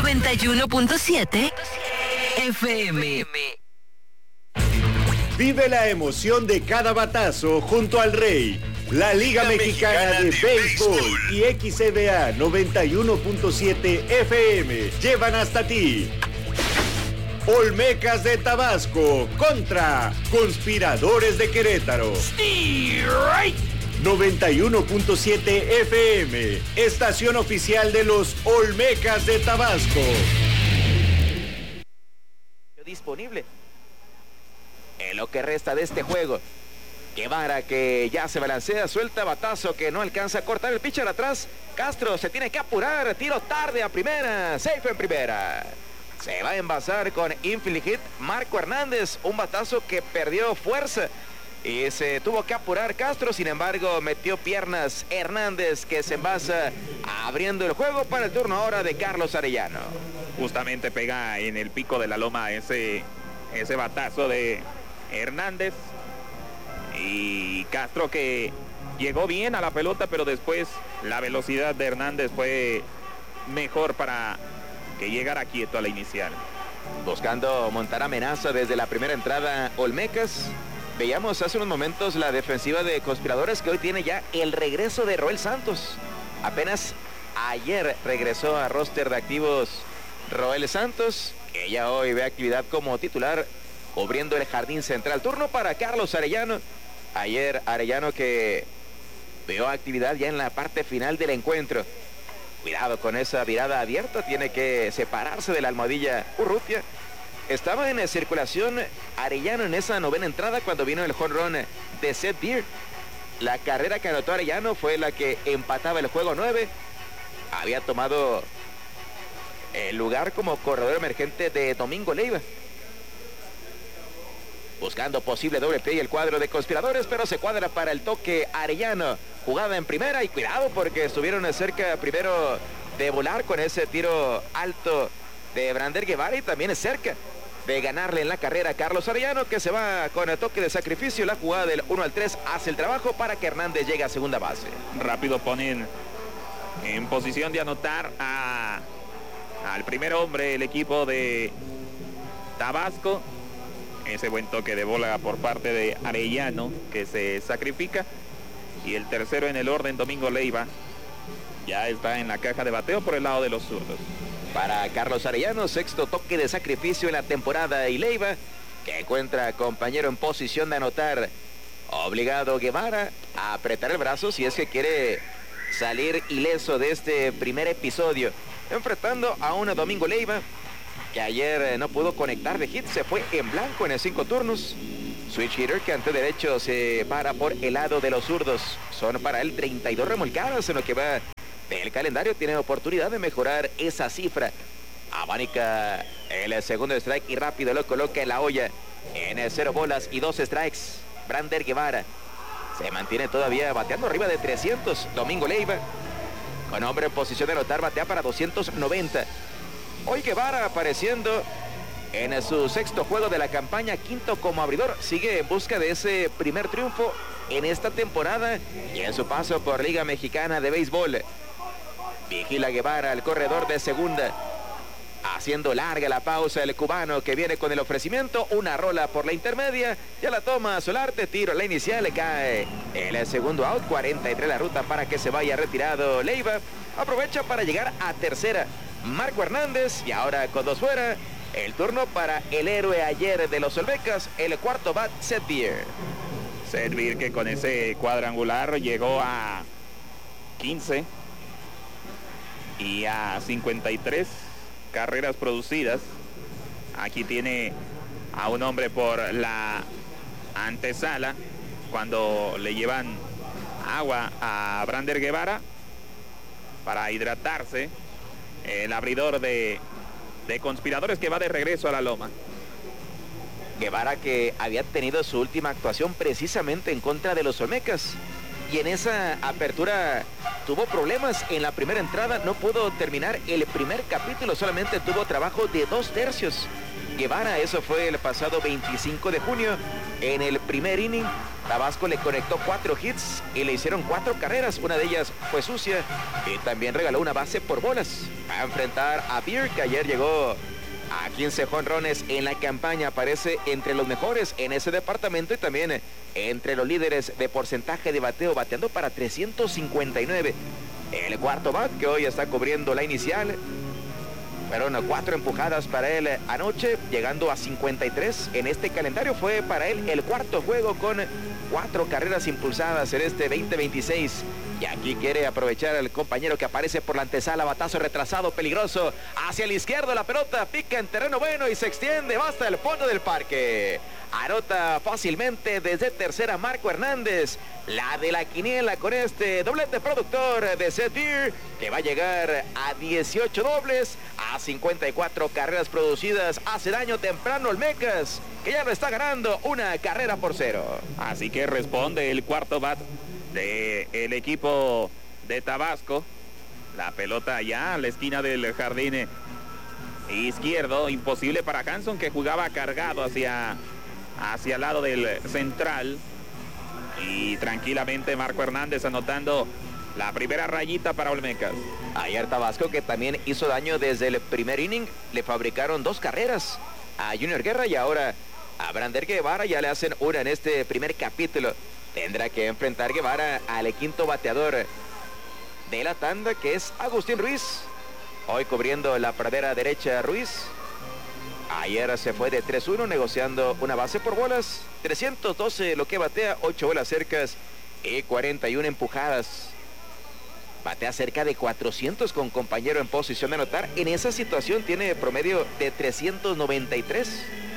91.7 FM. Vive la emoción de cada batazo junto al Rey. La Liga Mexicana de Béisbol y XCBA 91.7 FM llevan hasta ti Olmecas de Tabasco contra Conspiradores de Querétaro. 91.7 FM, estación oficial de los Olmecas de Tabasco. Disponible en lo que resta de este juego. Guevara, que ya se balancea, suelta batazo que no alcanza a cortar el pitcher atrás. Castro se tiene que apurar, tiro tarde a primera, safe en primera. Se va a envasar con infield hit Marco Hernández, un batazo que perdió fuerza y se tuvo que apurar Castro. Sin embargo, metió piernas Hernández, que se envasa, abriendo el juego para el turno ahora de Carlos Arellano. Justamente pega en el pico de la loma ese batazo de Hernández. Y Castro, que llegó bien a la pelota, pero después la velocidad de Hernández fue mejor para que llegara quieto a la inicial. Buscando montar amenaza desde la primera entrada Olmecas. Veíamos hace unos momentos la defensiva de Conspiradores, que hoy tiene ya el regreso de Roel Santos. Apenas ayer regresó a roster de activos Roel Santos, que ya hoy ve actividad como titular, cubriendo el jardín central. Turno para Carlos Arellano. Ayer Arellano, que vio actividad ya en la parte final del encuentro. Cuidado con esa virada abierta, tiene que separarse de la almohadilla Urrutia. Estaba en circulación Arellano en esa novena entrada cuando vino el home run de Seth Beer. La carrera que anotó Arellano fue la que empataba el juego 9. Había tomado el lugar como corredor emergente de Domingo Leiva. Buscando posible doble play el cuadro de Conspiradores, pero se cuadra para el toque Arellano. Jugada en primera y cuidado porque estuvieron cerca primero de volar con ese tiro alto de Brander Guevara, y también es cerca de ganarle en la carrera a Carlos Arellano, que se va con el toque de sacrificio. La jugada del 1-3 hace el trabajo para que Hernández llegue a segunda base. Rápido ponen en posición de anotar al primer hombre el equipo de Tabasco. Ese buen toque de bola por parte de Arellano, que se sacrifica. Y el tercero en el orden, Domingo Leiva, ya está en la caja de bateo por el lado de los zurdos. Para Carlos Arellano, sexto toque de sacrificio en la temporada, y Leiva, que encuentra compañero en posición de anotar. Obligado Guevara a apretar el brazo si es que quiere salir ileso de este primer episodio, enfrentando a un Domingo Leiva que ayer no pudo conectar de hit, se fue en blanco en el 5 turnos. Switch hitter, que ante derecho se para por el lado de los zurdos. Son para él 32 remolcadas en lo que va del calendario. Tiene oportunidad de mejorar esa cifra. Abanica el segundo strike y rápido lo coloca en la olla. En el 0 bolas y 2 strikes. Brander Guevara se mantiene todavía bateando arriba de 300. Domingo Leiva, con hombre en posición de anotar, batea para 290. Hoy Guevara apareciendo en su sexto juego de la campaña, quinto como abridor. Sigue en busca de ese primer triunfo en esta temporada y en su paso por Liga Mexicana de Béisbol. Vigila Guevara, el corredor de segunda. Haciendo larga la pausa el cubano, que viene con el ofrecimiento. Una rola por la intermedia. Ya la toma Solarte, tiro la inicial, le cae el segundo out. 43 la ruta para que se vaya retirado Leiva. Aprovecha para llegar a tercera Marco Hernández, y ahora con dos fuera, el turno para el héroe ayer de los Olmecas, el cuarto bat, Seth Beer. Seth Beer, que con ese cuadrangular llegó a 15 y a 53 carreras producidas. Aquí tiene a un hombre por la antesala cuando le llevan agua a Brander Guevara para hidratarse. El abridor de Conspiradores, que va de regreso a la loma. Guevara, que había tenido su última actuación precisamente en contra de los Olmecas. y en esa apertura tuvo problemas en la primera entrada, no pudo terminar el primer capítulo, solamente tuvo trabajo de 2/3. Guevara, eso fue el pasado 25 de junio, en el primer inning, Tabasco le conectó 4 hits y le hicieron 4 carreras, una de ellas fue sucia y también regaló una base por bolas. Va a enfrentar a Beer, que ayer llegó a 15 jonrones en la campaña, aparece entre los mejores en ese departamento y también entre los líderes de porcentaje de bateo, bateando para 359. El cuarto bat, que hoy está cubriendo la inicial, fueron 4 empujadas para él anoche, llegando a 53. En este calendario fue para él el cuarto juego con 4 carreras impulsadas en este 2026. Y aquí quiere aprovechar al compañero que aparece por la antesala, batazo retrasado, peligroso. Hacia el izquierdo la pelota, pica en terreno bueno y se extiende, va hasta el fondo del parque. Anota fácilmente desde tercera Marco Hernández, la de la quiniela con este doblete productor de Seth Beer, que va a llegar a 18 dobles, a 54 carreras producidas. Hace daño temprano Olmecas, que ya lo está ganando 1-0. Así que responde el cuarto bat del equipo de Tabasco. La pelota ya a la esquina del jardín izquierdo, imposible para Hanson, que jugaba cargado hacia el lado del central, y tranquilamente Marco Hernández anotando la primera rayita para Olmecas. Ayer Tabasco, que también hizo daño desde el primer inning, le fabricaron 2 carreras a Junior Guerra y ahora a Brander Guevara ya le hacen una en este primer capítulo. Tendrá que enfrentar Guevara al quinto bateador de la tanda, que es Agustín Ruiz. Hoy cubriendo la pradera derecha Ruiz. Ayer se fue de 3-1 negociando una base por bolas. 312 lo que batea, 8 bolas cercas y 41 empujadas. Batea cerca de 400 con compañero en posición de anotar. En esa situación tiene promedio de 393.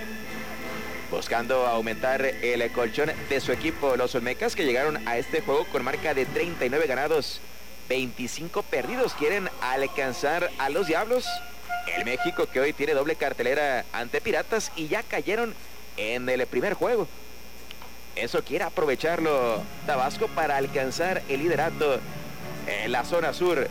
Buscando aumentar el colchón de su equipo, los Olmecas, que llegaron a este juego con marca de 39 ganados, 25 perdidos. Quieren alcanzar a los Diablos. El México, que hoy tiene doble cartelera ante Piratas y ya cayeron en el primer juego. Eso quiere aprovecharlo Tabasco para alcanzar el liderato en la zona sur.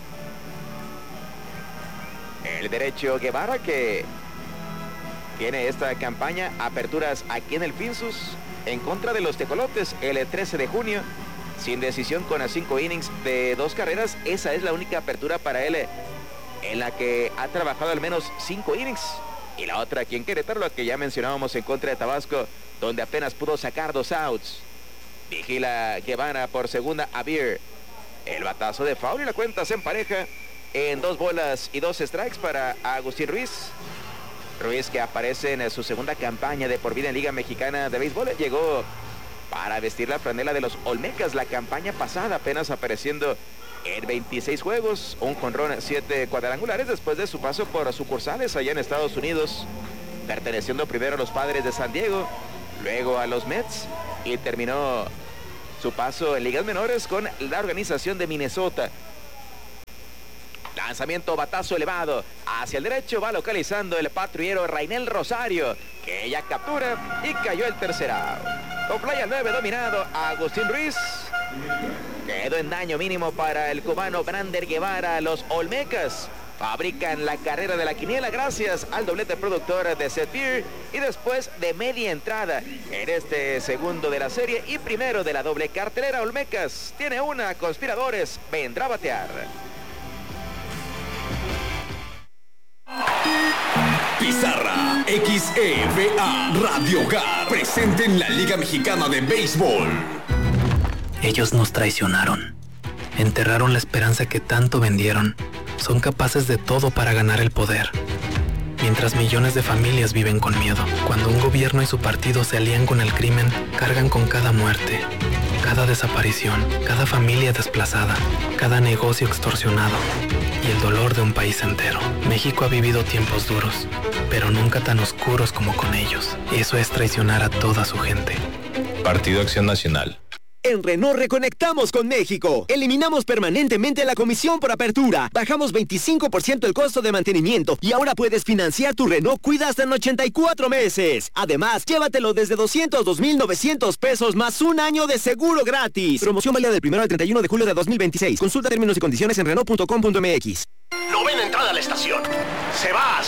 El derecho Guevara, que tiene esta campaña, aperturas aquí en el Finsus en contra de los Tecolotes el 13 de junio, sin decisión con 5 innings de 2 carreras. Esa es la única apertura para él en la que ha trabajado al menos 5 innings. Y la otra aquí en Querétaro, la que ya mencionábamos, en contra de Tabasco, donde apenas pudo sacar 2 outs. Vigila Guevara por segunda a Beer. El batazo de foul y la cuenta se empareja en 2 bolas y 2 strikes para Agustín Ruiz. Ruiz, que aparece en su segunda campaña de por vida en Liga Mexicana de Béisbol, llegó para vestir la franela de los Olmecas la campaña pasada, apenas apareciendo en 26 juegos, un jonrón, 7 cuadrangulares después de su paso por sucursales allá en Estados Unidos, perteneciendo primero a los Padres de San Diego, luego a los Mets, y terminó su paso en ligas menores con la organización de Minnesota. Lanzamiento, batazo elevado hacia el derecho, va localizando el patrullero Rainel Rosario, que ya captura y cayó el tercer out. Con playa 9 dominado Agustín Ruiz. Quedó en daño mínimo para el cubano Brander Guevara. Los Olmecas fabrican la carrera de la quiniela gracias al doblete productor de Seth Beer, y después de media entrada en este segundo de la serie y primero de la doble cartelera, Olmecas tiene una, Conspiradores vendrá a batear. Pizarra XEVA Radio Hogar, presente en la Liga Mexicana de Béisbol. Ellos nos traicionaron, enterraron la esperanza que tanto vendieron, son capaces de todo para ganar el poder. Mientras millones de familias viven con miedo, cuando un gobierno y su partido se alían con el crimen, cargan con cada muerte, cada desaparición, cada familia desplazada, cada negocio extorsionado y el dolor de un país entero. México ha vivido tiempos duros, pero nunca tan oscuros como con ellos. Eso es traicionar a toda su gente. Partido Acción Nacional. En Renault reconectamos con México. Eliminamos permanentemente la comisión por apertura. Bajamos 25% el costo de mantenimiento y ahora puedes financiar tu Renault Kwida hasta en 84 meses. Además, llévatelo desde 202,900 pesos más un año de seguro gratis. Promoción válida del 1 al 31 de julio de 2026. Consulta términos y condiciones en Renault.com.mx. Novena entrada a la estación. ¡Se va!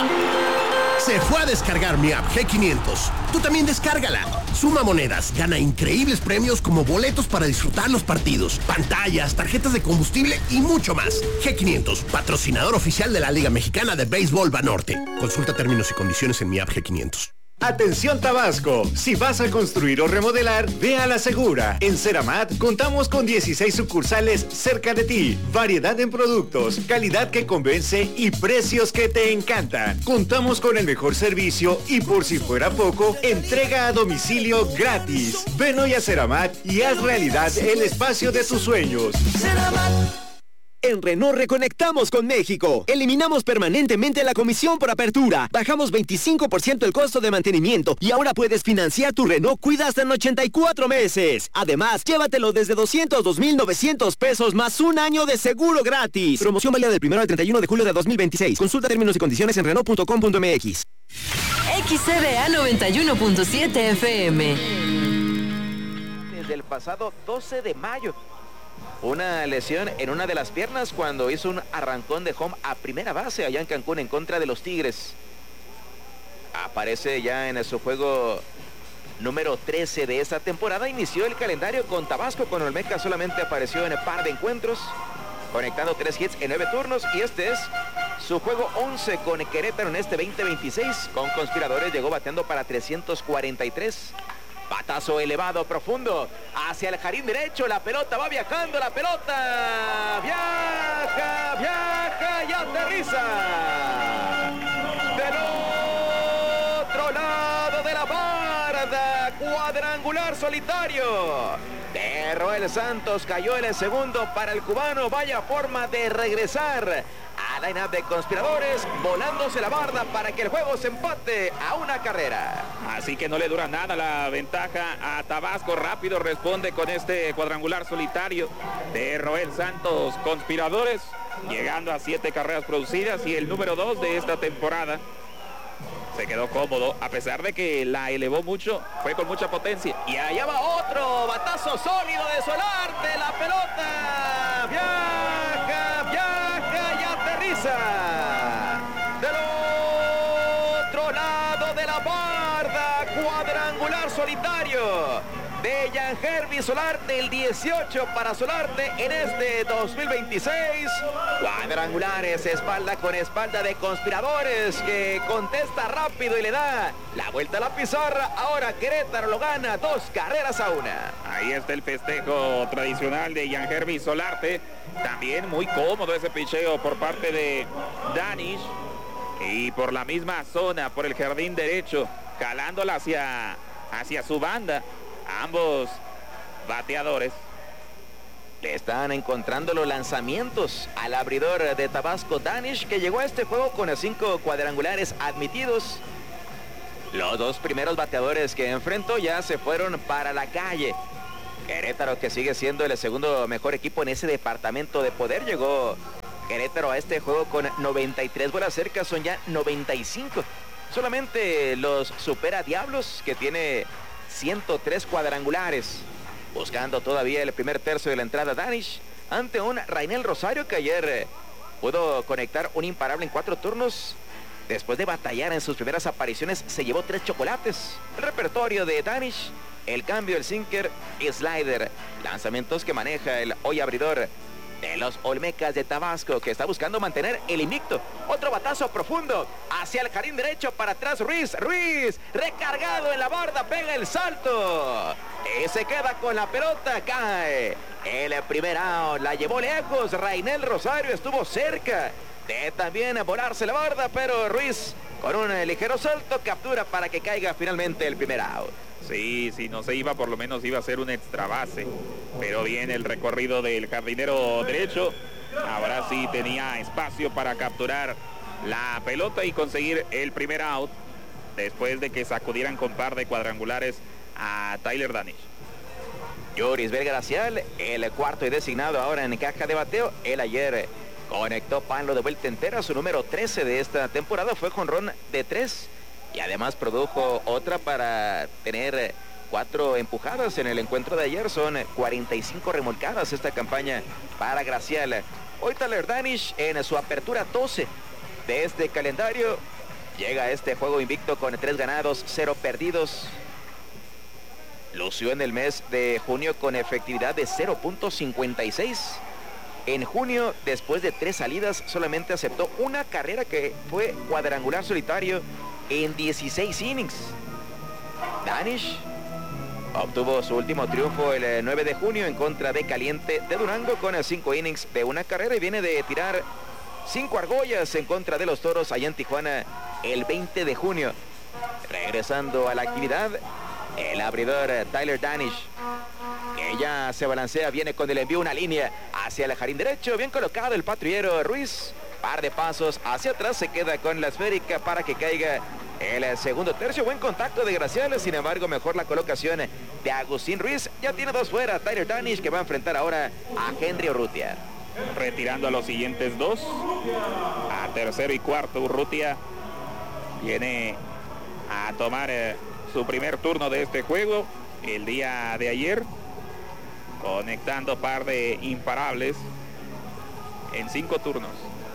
Se fue a descargar mi app G500. Tú también descárgala. Suma monedas, gana increíbles premios como boletos para disfrutar los partidos, pantallas, tarjetas de combustible y mucho más. G500, patrocinador oficial de la Liga Mexicana de Béisbol Banorte. Consulta términos y condiciones en mi app G500. Atención Tabasco, si vas a construir o remodelar, ve a La Segura. En Ceramat contamos con 16 sucursales cerca de ti, variedad en productos, calidad que convence y precios que te encantan. Contamos con el mejor servicio y por si fuera poco, entrega a domicilio gratis. Ven hoy a Ceramat y haz realidad el espacio de tus sueños. Ceramat. En Renault reconectamos con México. Eliminamos permanentemente la comisión por apertura. Bajamos 25% el costo de mantenimiento y ahora puedes financiar tu Renault Kwida hasta en 84 meses. Además, llévatelo desde 202,900 pesos más un año de seguro gratis. Promoción válida del 1 al 31 de julio de 2026. Consulta términos y condiciones en Renault.com.mx. XCBA 91.7 FM. Desde el pasado 12 de mayo. Una lesión en una de las piernas cuando hizo un arrancón de home a primera base allá en Cancún en contra de los Tigres. Aparece ya en su juego número 13 de esta temporada. Inició el calendario con Tabasco. Con Olmeca solamente apareció en un par de encuentros, conectando 3 hits en 9 turnos. Y este es su juego 11 con Querétaro en este 2026. Con Conspiradores llegó bateando para 343. Batazo elevado, profundo, hacia el jardín derecho, la pelota va viajando, la pelota viaja y aterriza. Del otro lado de la barda, cuadrangular solitario. De Roel Santos cayó en el segundo para el cubano, vaya forma de regresar a la line-up de Conspiradores, volándose la barda para que el juego se empate a una carrera. Así que no le dura nada la ventaja a Tabasco. Rápido responde con este cuadrangular solitario de Roel Santos. Conspiradores llegando a 7 carreras producidas y el número 2 de esta temporada. Se quedó cómodo, a pesar de que la elevó mucho, fue con mucha potencia. Y allá va otro batazo sólido de Solarte, la pelota viaja y aterriza. Del otro lado de la barda, cuadrangular solitario de Yangervis Solarte, el 18 para Solarte en este 2026. Cuadrangulares espalda con espalda de Conspiradores, que contesta rápido y le da la vuelta a la pizarra. Ahora Querétaro lo gana 2 carreras a 1. Ahí está el festejo tradicional de Yangervis Solarte. También muy cómodo ese picheo por parte de Danish. Y por la misma zona, por el jardín derecho, calándola hacia su banda. Ambos bateadores le están encontrando los lanzamientos al abridor de Tabasco, Danish, que llegó a este juego con 5 cuadrangulares admitidos. Los 2 primeros bateadores que enfrentó ya se fueron para la calle. Querétaro, que sigue siendo el segundo mejor equipo en ese departamento de poder, llegó Querétaro a este juego con 93 bolas cerca, son ya 95. Solamente los supera Diablos, que tiene 103 cuadrangulares. Buscando todavía el primer tercio de la entrada Danish ante un Rainel Rosario que ayer pudo conectar un imparable en 4 turnos. Después de batallar en sus primeras apariciones, se llevó 3 chocolates. El repertorio de Danish, el cambio, el sinker y slider. Lanzamientos que maneja el hoy abridor de los Olmecas de Tabasco, que está buscando mantener el invicto. Otro batazo profundo hacia el jardín derecho, para atrás Ruiz, recargado en la barda, pega el salto y se queda con la pelota, cae el primer out, la llevó lejos. Rainel Rosario estuvo cerca de también volarse la barda, pero Ruiz con un ligero salto captura para que caiga finalmente el primer out. Sí, si no se iba, por lo menos iba a ser un extra base. Pero bien el recorrido del jardinero derecho. Ahora sí tenía espacio para capturar la pelota y conseguir el primer out, después de que sacudieran con par de cuadrangulares a Tyler Danish. Yurisbel Gracial, el cuarto y designado ahora en caja de bateo. Él ayer conectó palo de vuelta entera. Su número 13 de esta temporada fue jonrón de 3. Y además produjo otra para tener 4 empujadas en el encuentro de ayer. Son 45 remolcadas esta campaña para Gracial. Hoy Tyler Danish en su apertura 12 de este calendario. Llega a este juego invicto con 3 ganados, 0 perdidos. Lució en el mes de junio con efectividad de 0.56. En junio, después de 3 salidas, solamente aceptó una carrera que fue cuadrangular solitario en 16 innings. Danish obtuvo su último triunfo el 9 de junio en contra de Caliente de Durango con 5 innings de una carrera y viene de tirar 5 argollas en contra de los Toros allá en Tijuana el 20 de junio. Regresando a la actividad, el abridor Tyler Danish, que ya se balancea, viene con el envío, una línea hacia el jardín derecho, bien colocado el patrullero Ruiz, par de pasos hacia atrás, se queda con la esférica para que caiga el segundo tercio. Buen contacto de Gracial, sin embargo mejor la colocación de Agustín Ruiz. Ya tiene 2 fuera Tyler Danish, que va a enfrentar ahora a Henry Urrutia. Retirando a los siguientes 2, a tercero y cuarto. Urrutia viene a tomar su primer turno de este juego el día de ayer, conectando par de imparables en 5 turnos.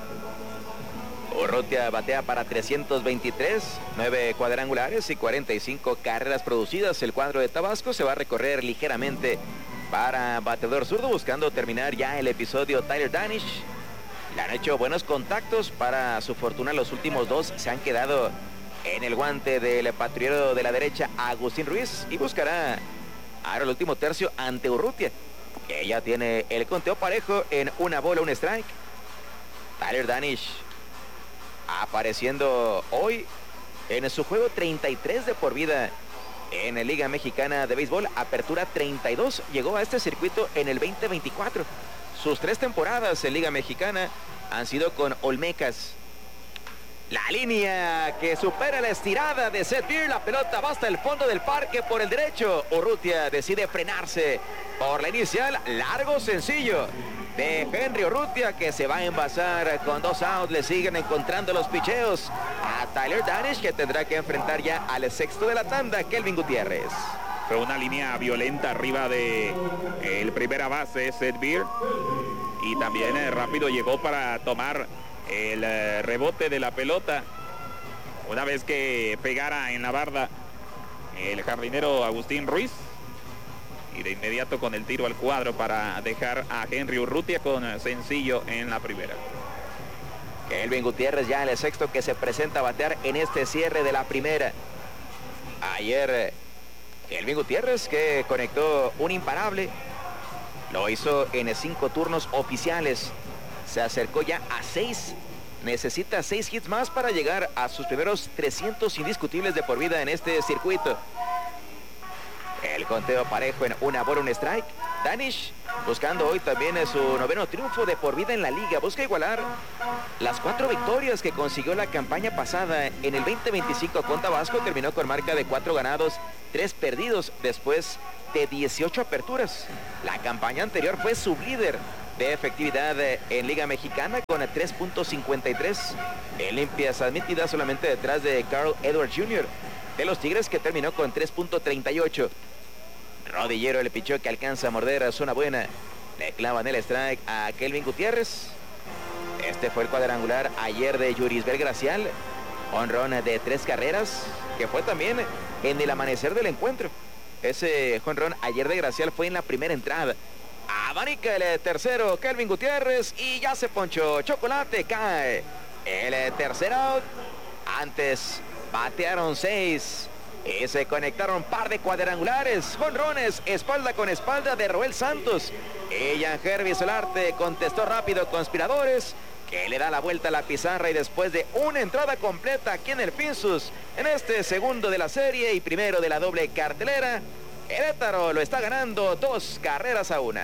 Urrutia batea para 323, 9 cuadrangulares y 45 carreras producidas. El cuadro de Tabasco se va a recorrer ligeramente para bateador zurdo, buscando terminar ya el episodio. Tyler Danish, le han hecho buenos contactos. Para su fortuna, los últimos 2 se han quedado en el guante del patrullero de la derecha, Agustín Ruiz, y buscará ahora el último tercio ante Urrutia, que ya tiene el conteo parejo en 1 bola, 1 strike. Tyler Danish apareciendo hoy en su juego 33 de por vida en la Liga Mexicana de Béisbol, apertura 32. Llegó a este circuito en el 2024. Sus 3 temporadas en Liga Mexicana han sido con Olmecas. La línea que supera la estirada de Seth Beer. La pelota va hasta el fondo del parque por el derecho. Urrutia decide frenarse por la inicial. Largo sencillo de Henry Urrutia, que se va a envasar con 2 outs. Le siguen encontrando los picheos a Tyler Danish, que tendrá que enfrentar ya al sexto de la tanda, Kelvin Gutiérrez. Fue una línea violenta arriba de el primera base, Seth Beer, y también rápido llegó para tomar el rebote de la pelota una vez que pegara en la barda el jardinero Agustín Ruiz, y de inmediato con el tiro al cuadro para dejar a Henry Urrutia con sencillo en la primera. Kelvin Gutiérrez ya el sexto que se presenta a batear en este cierre de la primera. Ayer Kelvin Gutiérrez, que conectó un imparable, lo hizo en 5 turnos oficiales. Se acercó ya a 6. Necesita 6 hits más para llegar a sus primeros 300 indiscutibles de por vida en este circuito. El conteo parejo en 1 bola, 1 strike. Danish buscando hoy también su 9º triunfo de por vida en la liga. Busca igualar las 4 victorias que consiguió la campaña pasada en el 2025 con Tabasco. Terminó con marca de 4 ganados, 3 perdidos después de 18 aperturas. La campaña anterior fue sublíder de efectividad en Liga Mexicana con 3.53. En limpias admitidas, solamente detrás de Carl Edwards Jr. de los Tigres, que terminó con 3.38. Rodillero, el pichó que alcanza a morder a zona buena. Le clavan el strike a Kelvin Gutiérrez. Este fue el cuadrangular ayer de Yurisbel Gracial. Honrón de 3 carreras, que fue también en el amanecer del encuentro. Ese jonrón ayer de Gracial fue en la primera entrada. Abanica el tercero Kelvin Gutiérrez y ya se ponchó. Chocolate, cae el tercer out. Antes batearon 6 y se conectaron par de cuadrangulares, jonrones espalda con espalda de Roel Santos. Y Yangervis Solarte contestó rápido, conspiradores, que le da la vuelta a la pizarra, y después de una entrada completa aquí en el Pinsus, en este segundo de la serie y primero de la doble cartelera, Querétaro lo está ganando 2 carreras a 1.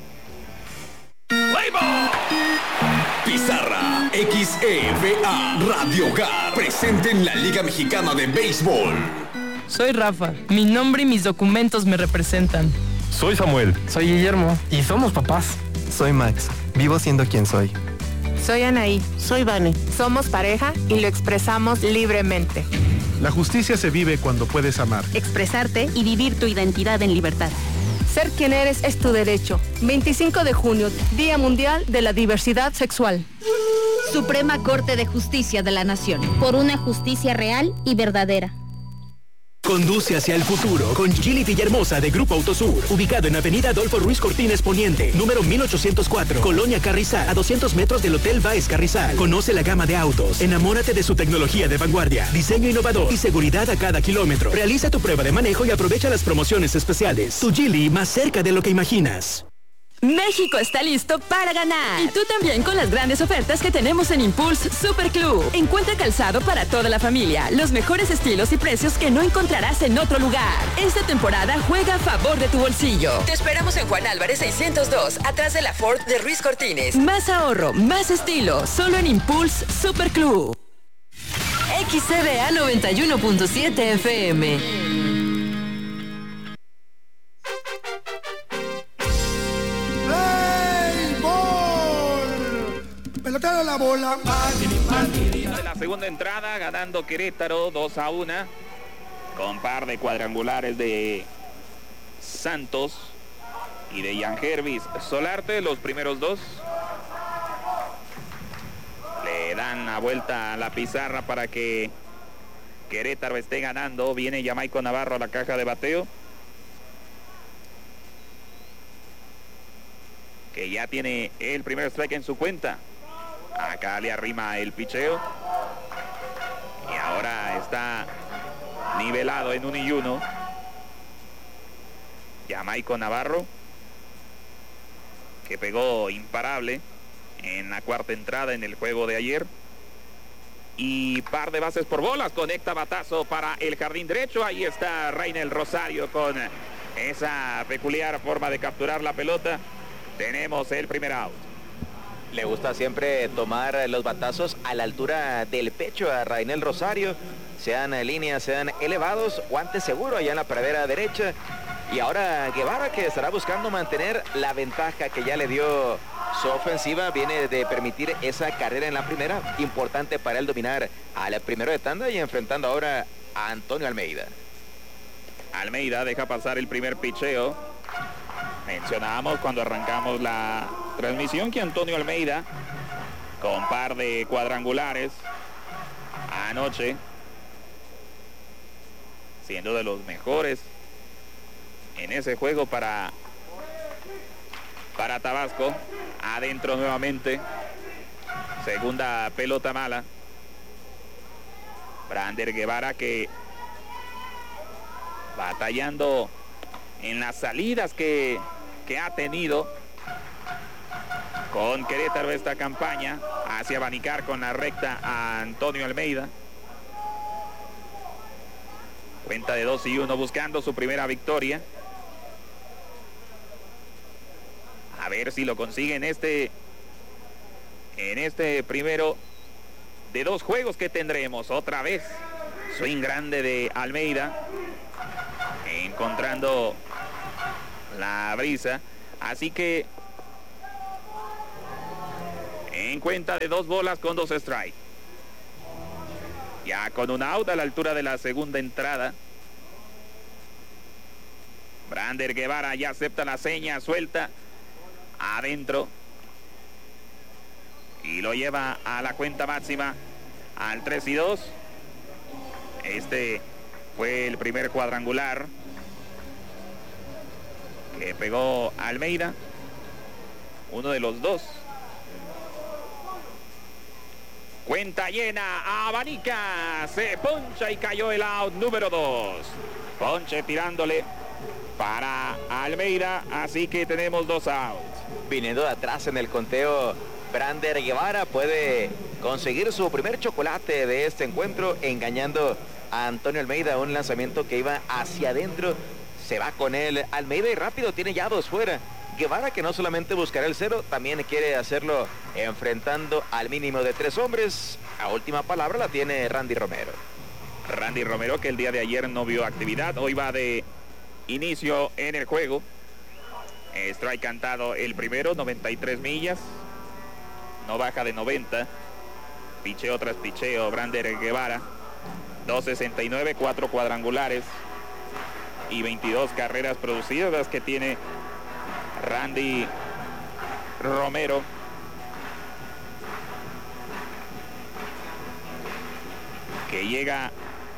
Pizarra XEVA Radio Hogar, presente en la Liga Mexicana de Béisbol. Soy Rafa, mi nombre y mis documentos me representan. Soy Samuel. Soy Guillermo. Y somos papás. Soy Max. Vivo siendo quien soy. Soy Anaí. Soy Vane. Somos pareja y lo expresamos libremente. La justicia se vive cuando puedes amar, expresarte y vivir tu identidad en libertad. Ser quien eres es tu derecho. 25 de junio, Día Mundial de la Diversidad Sexual. Suprema Corte de Justicia de la Nación. Por una justicia real y verdadera. Conduce hacia el futuro con Gili Villahermosa de Grupo Autosur, ubicado en Avenida Adolfo Ruiz Cortines Poniente, número 1804, Colonia Carrizal, a 200 metros del Hotel Baez Carrizal. Conoce la gama de autos, enamórate de su tecnología de vanguardia, diseño innovador y seguridad a cada kilómetro. Realiza tu prueba de manejo y aprovecha las promociones especiales. Tu Gili, más cerca de lo que imaginas. México está listo para ganar. Y tú también con las grandes ofertas que tenemos en Impulse Super Club. Encuentra calzado para toda la familia, los mejores estilos y precios que no encontrarás en otro lugar. Esta temporada juega a favor de tu bolsillo. Te esperamos en Juan Álvarez 602, atrás de la Ford de Ruiz Cortines. Más ahorro, más estilo, solo en Impulse Super Club. XCBA 91.7 FM. Pelotero la bola. De la segunda entrada, ganando Querétaro 2-1, con par de cuadrangulares de Santos y de Yangervis Solarte, los primeros dos. Le dan la vuelta a la pizarra para que Querétaro esté ganando. Viene Jamaico Navarro a la caja de bateo, que ya tiene el primer strike en su cuenta. Acá le arrima el picheo y ahora está nivelado en 1-1. Jamaico Navarro, que pegó imparable en la cuarta entrada en el juego de ayer. Y par de bases por bolas, conecta batazo para el jardín derecho. Ahí está Rainel Rosario con esa peculiar forma de capturar la pelota. Tenemos el primer out. Le gusta siempre tomar los batazos a la altura del pecho a Rainel Rosario, sean líneas, sean elevados, guante seguro allá en la pradera derecha. Y ahora Guevara, que estará buscando mantener la ventaja que ya le dio su ofensiva, viene de permitir esa carrera en la primera, importante para él dominar al primero de tanda y enfrentando ahora a Antonio Almeida. Almeida deja pasar el primer picheo. Mencionábamos cuando arrancamos la transmisión que Antonio Almeida, con par de cuadrangulares anoche, siendo de los mejores en ese juego para Tabasco. Adentro nuevamente, segunda pelota mala. Brander Guevara, que batallando en las salidas que ha tenido con Querétaro esta campaña, hacia abanicar con la recta a Antonio Almeida. Cuenta de 2-1, buscando su primera victoria. A ver si lo consigue en este primero de dos juegos que tendremos. Otra vez swing grande de Almeida, encontrando la brisa. Así que en cuenta de 2 bolas con 2 strikes. Ya con un out a la altura de la segunda entrada. Brander Guevara ya acepta la seña, suelta adentro y lo lleva a la cuenta máxima al 3-2. Este fue el primer cuadrangular que pegó Almeida, uno de los dos. Cuenta llena, abanica, se poncha y cayó el out número 2. Ponche tirándole para Almeida, así que tenemos 2 outs. Viniendo de atrás en el conteo, Brander Guevara puede conseguir su primer chocolate de este encuentro, engañando a Antonio Almeida. Un lanzamiento que iba hacia adentro, se va con él Almeida y rápido tiene ya 2 fuera. Guevara, que no solamente buscará el 0, también quiere hacerlo enfrentando al mínimo de 3 hombres. La última palabra la tiene Randy Romero. Randy Romero, que el día de ayer no vio actividad, hoy va de inicio en el juego. Strike cantado el primero, 93 millas. No baja de 90. Picheo tras picheo, Brander Guevara. 269, 4 cuadrangulares y 22 carreras producidas, las que tiene Randy Romero. Que llega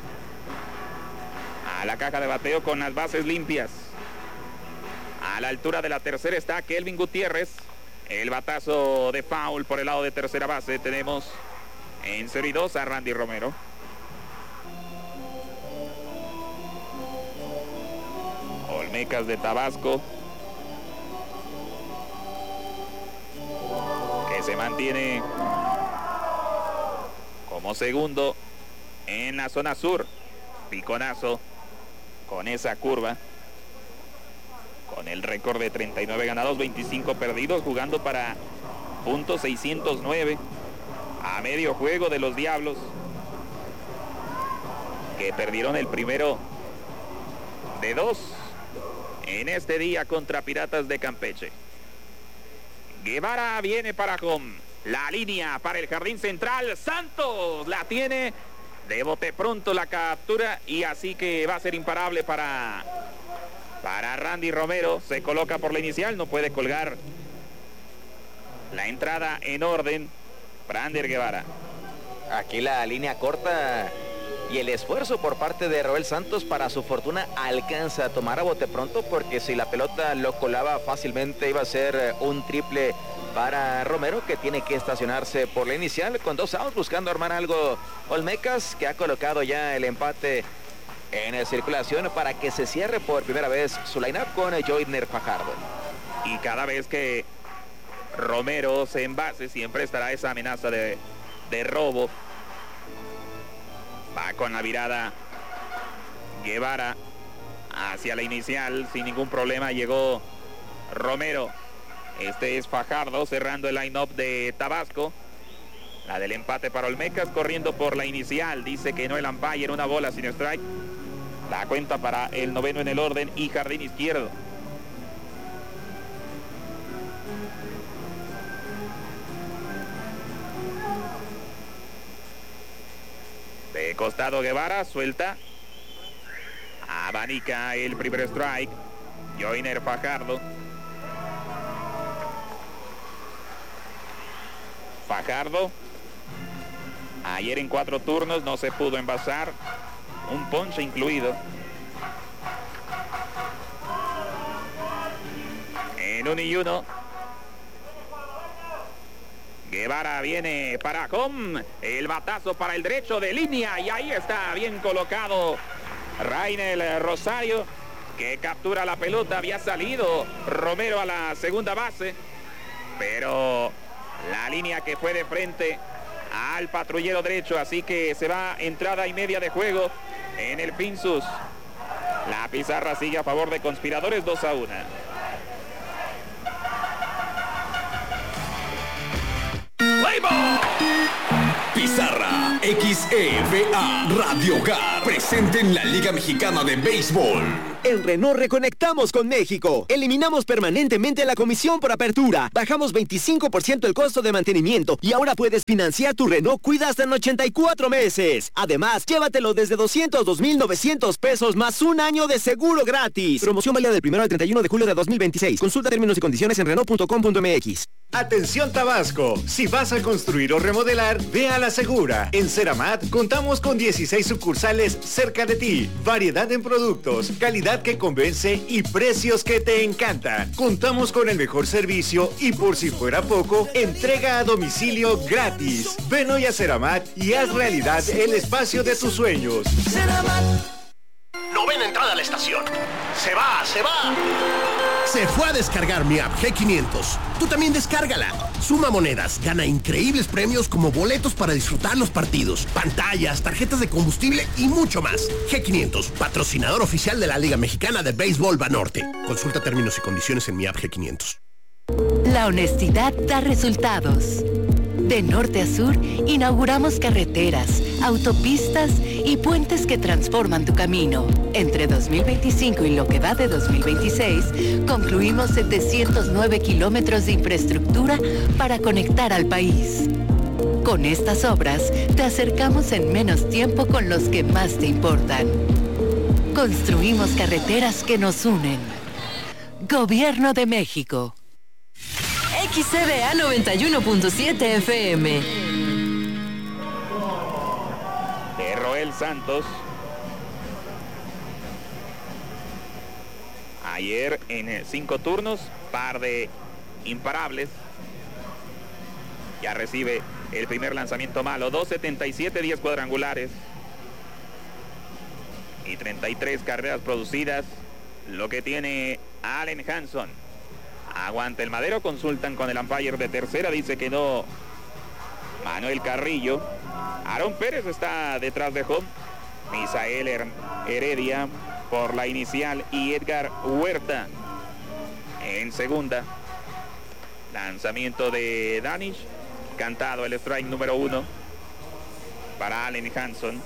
a la caja de bateo con las bases limpias. A la altura de la tercera está Kelvin Gutiérrez. El batazo de foul por el lado de tercera base. Tenemos en 0-2 a Randy Romero. Olmecas de Tabasco, que se mantiene como segundo en la zona sur. Piconazo con esa curva, con el récord de 39 ganados, 25 perdidos, jugando para .609, a medio juego de los Diablos, que perdieron el primero de 2 en este día contra Piratas de Campeche. Guevara viene para home. La línea para el jardín central. Santos la tiene. De bote pronto la captura, y así que va a ser imparable para Randy Romero. Se coloca por la inicial, no puede colgar la entrada en orden. Brander Guevara. Aquí la línea corta y el esfuerzo por parte de Roel Santos, para su fortuna alcanza a tomar a bote pronto, porque si la pelota lo colaba fácilmente iba a ser un triple para Romero, que tiene que estacionarse por la inicial con 2 outs, buscando armar algo Olmecas, que ha colocado ya el empate en circulación para que se cierre por primera vez su line-up con Joyner Fajardo. Y cada vez que Romero se envase, siempre estará esa amenaza de robo. Va con la virada Guevara hacia la inicial sin ningún problema. Llegó Romero. Este es Fajardo cerrando el line-up de Tabasco. La del empate para Olmecas, corriendo por la inicial. Dice que no el umpire, una bola sin strike. La cuenta para el noveno en el orden y jardín izquierdo. De costado Guevara, suelta. Abanica el primer strike. Joyner Fajardo. Fajardo. Ayer en 4 turnos no se pudo envasar. Un ponche incluido. En 1-1. Guevara viene para home. El batazo para el derecho de línea. Y ahí está bien colocado Rainel Rosario, que captura la pelota. Había salido Romero a la segunda base, pero la línea que fue de frente al patrullero derecho. Así que se va entrada y media de juego en el Pinsus. La pizarra sigue a favor de Conspiradores, 2-1. Pizarra XEVA Radio Hogar, presente en la Liga Mexicana de Béisbol. En Renault reconectamos con México. Eliminamos permanentemente la comisión por apertura. Bajamos 25% el costo de mantenimiento y ahora puedes financiar tu Renault Cuida hasta en 84 meses. Además, llévatelo desde 202,900 pesos más un año de seguro gratis. Promoción válida del 1 al 31 de julio de 2026. Consulta términos y condiciones en Renault.com.mx. Atención Tabasco, si vas a construir o remodelar, ve a La Segura. En Ceramat contamos con 16 sucursales cerca de ti, variedad en productos, calidad que convence y precios que te encantan. Contamos con el mejor servicio y, por si fuera poco, entrega a domicilio gratis. Ven hoy a Ceramat y haz realidad el espacio de tus sueños. Ceramat. Novena entrada a la estación. Se va. Se fue a descargar mi app G500. Tú también descárgala. Suma monedas, gana increíbles premios como boletos para disfrutar los partidos, pantallas, tarjetas de combustible y mucho más. G500, patrocinador oficial de la Liga Mexicana de Béisbol Banorte. Consulta términos y condiciones en mi app G500. La honestidad da resultados. De norte a sur, inauguramos carreteras, autopistas y puentes que transforman tu camino. Entre 2025 y lo que va de 2026, concluimos 709 kilómetros de infraestructura para conectar al país. Con estas obras, te acercamos en menos tiempo con los que más te importan. Construimos carreteras que nos unen. Gobierno de México. XCBA 91.7 FM. De Roel Santos. Ayer en 5 turnos, par de imparables. Ya recibe el primer lanzamiento malo. 2.77, 10 cuadrangulares. Y 33 carreras producidas. Lo que tiene Allen Hanson. Aguanta el madero, consultan con el umpire de tercera, dice que no Manuel Carrillo. Aarón Pérez está detrás de home. Misael Heredia por la inicial y Edgar Huerta en segunda. Lanzamiento de Danish, cantado el strike número 1 para Allen Hanson.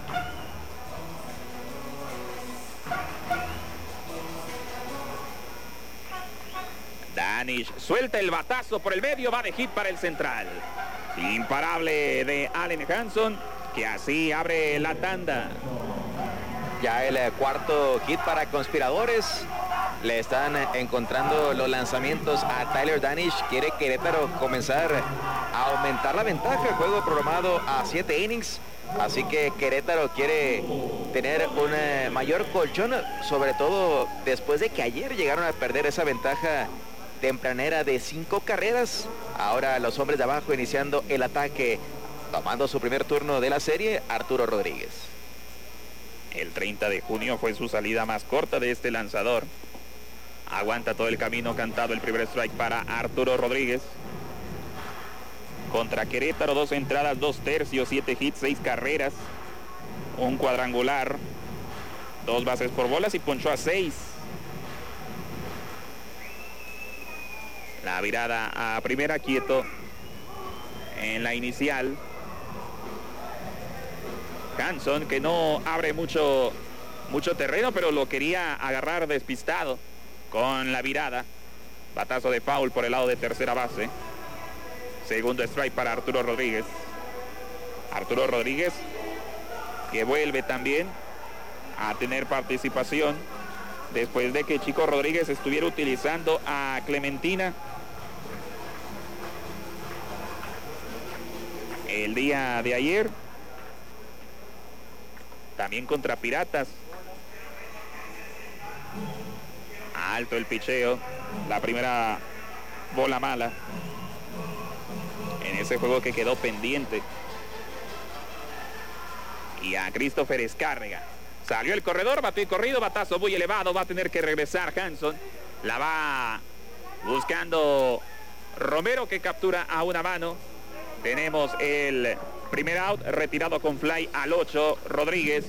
Danish suelta el batazo por el medio, va de hit para el central. Imparable de Allen Hanson, que así abre la tanda. Ya el cuarto hit para Conspiradores. Le están encontrando los lanzamientos a Tyler Danish. Quiere Querétaro comenzar a aumentar la ventaja. El juego programado a 7 innings. Así que Querétaro quiere tener un mayor colchón, sobre todo después de que ayer llegaron a perder esa ventaja tempranera de 5 carreras. Ahora los hombres de abajo iniciando el ataque, tomando su primer turno de la serie, Arturo Rodríguez. El 30 de junio fue su salida más corta de este lanzador. Aguanta todo el camino, cantado el primer strike para Arturo Rodríguez. Contra Querétaro, 2 entradas, 2 tercios, 7 hits, 6 carreras, un cuadrangular, 2 bases por bolas y ponchó a 6. La virada a primera, quieto en la inicial. Hanson, que no abre mucho terreno, pero lo quería agarrar despistado con la virada. Batazo de foul por el lado de tercera base. Segundo strike para Arturo Rodríguez. Arturo Rodríguez, que vuelve también a tener participación después de que Chico Rodríguez estuviera utilizando a Clementina el día de ayer. También contra Piratas. Alto el picheo. La primera bola mala en ese juego que quedó pendiente. Y a Christopher Escárrega. Salió el corredor, batió y corrido, batazo muy elevado. Va a tener que regresar Hanson. La va buscando Romero, que captura a una mano. Tenemos el primer out, retirado con fly al 8, Rodríguez.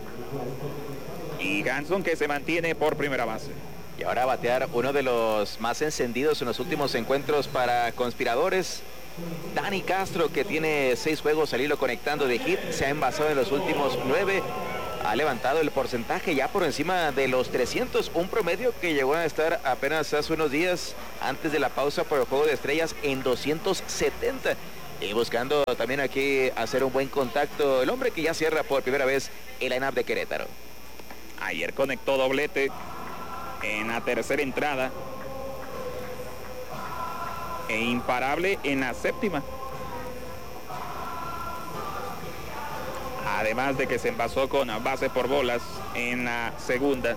Y Hanson, que se mantiene por primera base. Y ahora batear uno de los más encendidos en los últimos encuentros para Conspiradores. Dani Castro, que tiene 6 juegos al hilo conectando de hit, se ha envasado en los últimos 9. Ha levantado el porcentaje ya por encima de los 300, un promedio que llegó a estar apenas hace unos días antes de la pausa por el Juego de Estrellas en 270. Y buscando también aquí hacer un buen contacto, el hombre que ya cierra por primera vez el line-up de Querétaro. Ayer conectó doblete en la tercera entrada. E imparable en la séptima. Además de que se envasó con base por bolas en la segunda.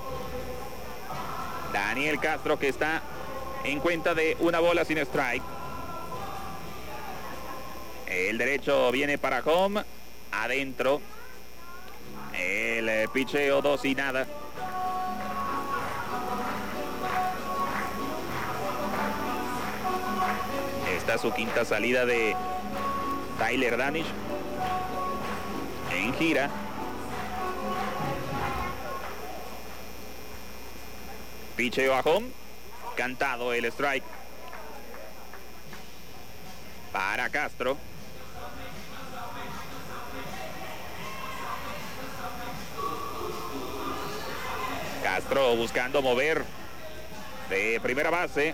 Daniel Castro, que está en cuenta de una bola sin strike. El derecho viene para home. Adentro. El picheo 2 y nada. Esta es su quinta salida de Tyler Danish en gira. Picheo a home. Cantado el strike para Castro. Castro buscando mover de primera base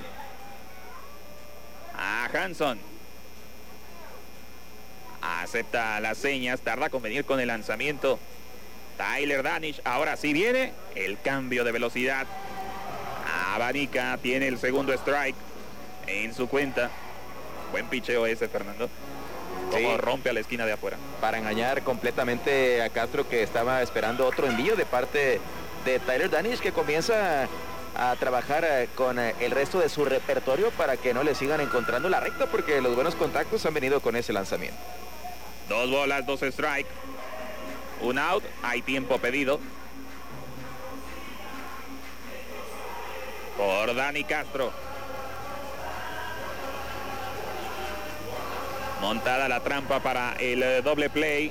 a Hanson. Acepta las señas, tarda con venir con el lanzamiento. Tyler Danish, ahora sí viene el cambio de velocidad. Abanica tiene el segundo strike en su cuenta. Buen picheo ese, Fernando. Como sí, rompe a la esquina de afuera. Para engañar completamente a Castro, que estaba esperando otro envío de parte de Tyler Danish, que comienza a trabajar con el resto de su repertorio para que no le sigan encontrando la recta, porque los buenos contactos han venido con ese lanzamiento. 2 bolas, 2 strike. Un out, hay tiempo pedido por Dani Castro. Montada la trampa para el doble play.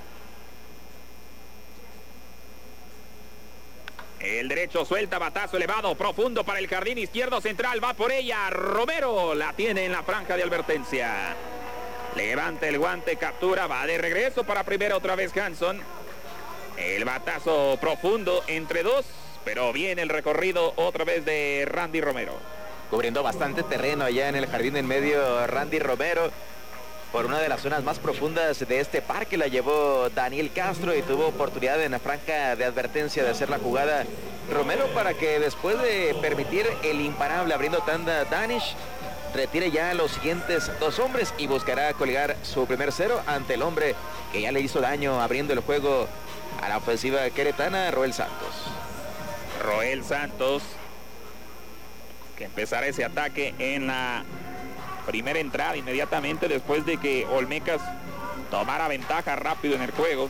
El derecho suelta, batazo elevado, profundo para el jardín izquierdo central. Va por ella, Romero la tiene en la franja de advertencia. Levanta el guante, captura, va de regreso para primera otra vez Hanson. El batazo profundo entre dos, pero viene el recorrido otra vez de Randy Romero. Cubriendo bastante terreno allá en el jardín en medio, Randy Romero. Por una de las zonas más profundas de este parque la llevó Daniel Castro y tuvo oportunidad en la franja de advertencia de hacer la jugada Romero para que después de permitir el imparable abriendo tanda Danish, retire ya a los siguientes 2 hombres y buscará colgar su primer 0 ante el hombre que ya le hizo daño abriendo el juego a la ofensiva queretana, Roel Santos. Roel Santos, que empezará ese ataque en la primera entrada inmediatamente después de que Olmecas tomara ventaja rápido en el juego.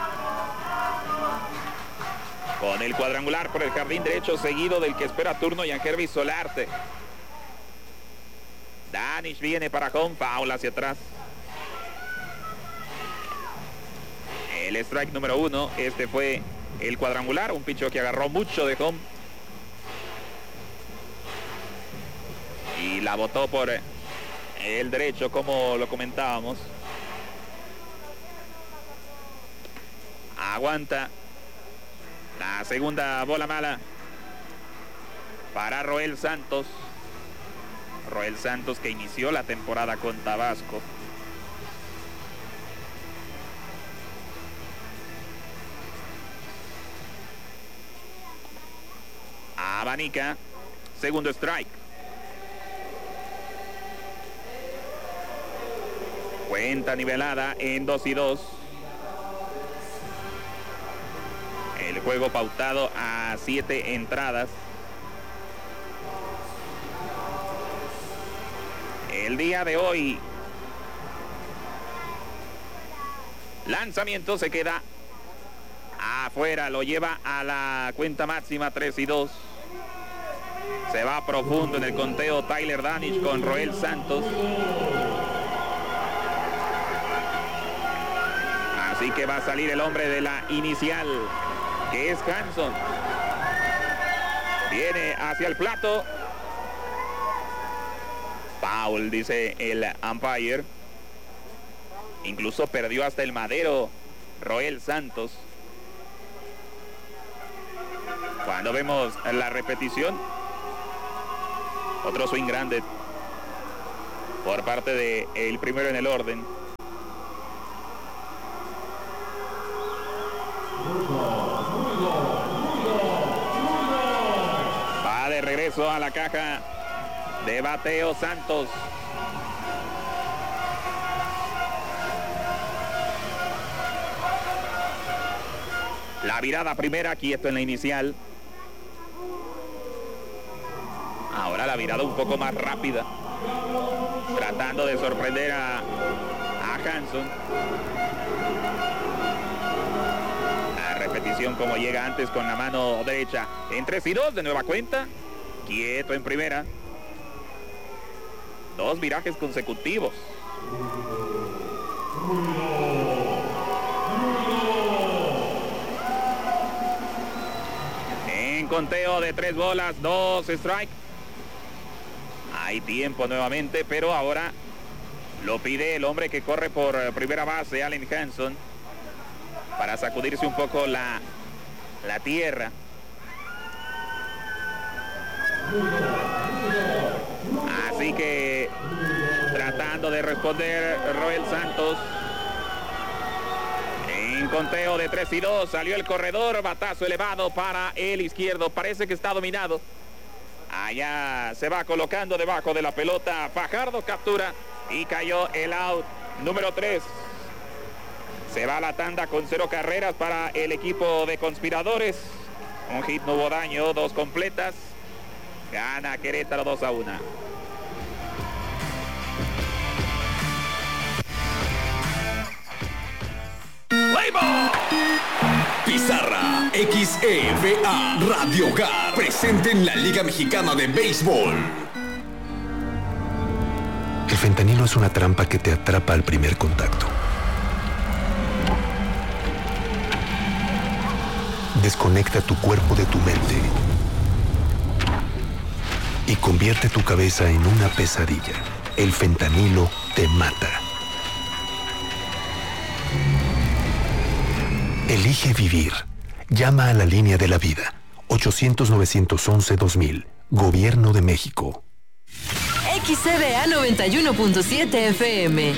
Con el cuadrangular por el jardín derecho seguido del que espera turno Yangervis Solarte. Danish viene para home, foul hacia atrás. El strike número 1, este fue el cuadrangular, un picho que agarró mucho de home. Y la botó por el derecho, como lo comentábamos. Aguanta la segunda bola mala para Roel Santos. Roel Santos, que inició la temporada con Tabasco. Abanica, segundo strike. Cuenta nivelada en 2-2. El juego pautado a 7 entradas. El día de hoy, lanzamiento se queda afuera, lo lleva a la cuenta máxima 3-2. Se va profundo en el conteo Tyler Danish con Roel Santos. Así que va a salir el hombre de la inicial, que es Hanson. Viene hacia el plato. Foul, dice el umpire. Incluso perdió hasta el madero Roel Santos. Cuando vemos la repetición, otro swing grande por parte de el primero en el orden. Va de regreso a la caja de bateo Santos. La virada primera, quieto en la inicial. Ahora la virada un poco más rápida, tratando de sorprender a Hanson. La repetición como llega antes con la mano derecha en 3-2 de nueva cuenta. Quieto en primera. 2 virajes consecutivos. En conteo de 3 bolas, 2 strike. Hay tiempo nuevamente, pero ahora lo pide el hombre que corre por primera base, Allen Hanson, para sacudirse un poco la tierra. Así que tratando de responder Roel Santos. En conteo de 3 y 2 salió el corredor, batazo elevado para el izquierdo. Parece que está dominado. Allá se va colocando debajo de la pelota. Fajardo captura y cayó el out número 3. Se va a la tanda con 0 carreras para el equipo de Conspiradores. Un hit, no hubo daño, 2 completas. Gana Querétaro 2-1. Pizarra XEVA Radio Hogar, presente en la Liga Mexicana de Béisbol. El fentanilo es una trampa que te atrapa al primer contacto. Desconecta tu cuerpo de tu mente y convierte tu cabeza en una pesadilla. El fentanilo te mata. Elige vivir. Llama a la línea de la vida. 800-911-2000. Gobierno de México. XCBA 91.7 FM.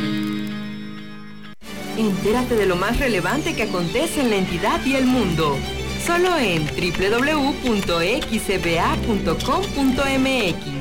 Entérate de lo más relevante que acontece en la entidad y el mundo. Solo en www.xcba.com.mx.